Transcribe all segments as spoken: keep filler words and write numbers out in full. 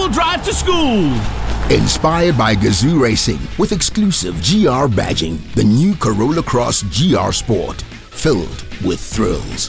double drive to school. Inspired by Gazoo Racing with exclusive G R badging. The new Corolla Cross G R Sport, filled with thrills.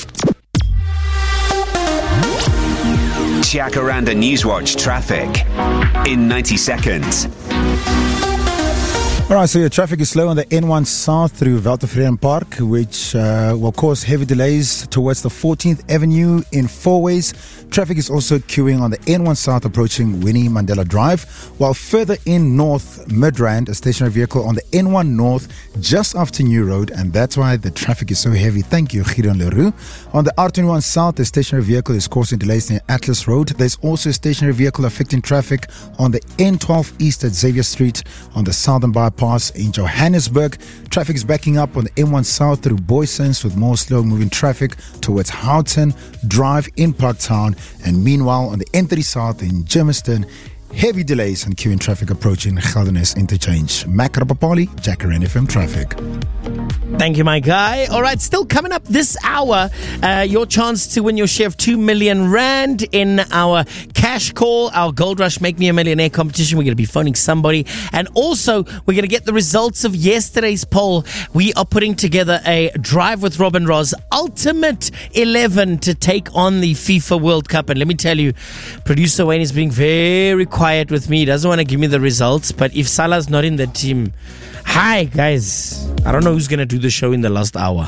Jacaranda Newswatch traffic in ninety seconds. All right, so your traffic is slow on the N one South through Weltevreden Park, which uh, will cause heavy delays towards the fourteenth Avenue in four ways. Traffic is also queuing on the N one South approaching Winnie Mandela Drive, while further in north, Midrand, a stationary vehicle on the N one North just after New Road, and that's why the traffic is so heavy. Thank you, Gideon Leroux. On the R twenty-one South, the stationary vehicle is causing delays near Atlas Road. There's also a stationary vehicle affecting traffic on the N twelve East at Xavier Street on the Southern Bypass in Johannesburg. Traffic is backing up on the N one South through Boysens with more slow-moving traffic towards Houghton Drive in Parktown. And meanwhile, on the N thirty South in Germiston, heavy delays and queuing traffic approaching Geldenhuys Interchange. Mac Rapapali, Jacaranda F M Traffic. Thank you, my guy. All right, still coming up this hour, uh, your chance to win your share of two million rand in our cash call, our Gold Rush Make Me a Millionaire competition. We're going to be phoning somebody. And also, we're going to get the results of yesterday's poll. We are putting together a Drive with Robin Ross Ultimate eleven to take on the FIFA World Cup. And let me tell you, producer Wayne is being very quiet with me. He doesn't want to give me the results. But if Salah's not in the team, hi, guys. I don't know who's going to do the show in the last hour.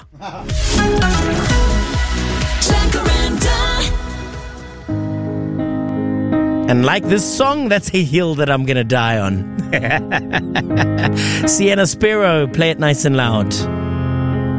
And like this song, that's a hill that I'm going to die on. Sienna Sparrow, play it nice and loud.